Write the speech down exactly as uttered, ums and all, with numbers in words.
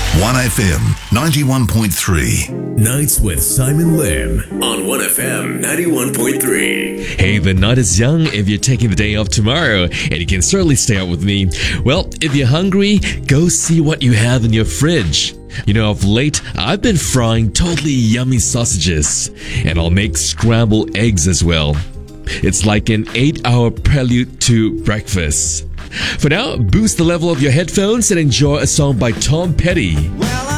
one F M ninety-one point three. Nights with Simon Lim on one F M ninety-one point three. Hey, the night is young if you're taking the day off tomorrow, and you can certainly stay out with me. Well, if you're hungry, go see what you have in your fridge. You know, of late, I've been frying totally yummy sausages, and I'll make scrambled eggs as well. It's like an eight-hour prelude to breakfast. For now, boost the level of your headphones and enjoy a song by Tom Petty. Well,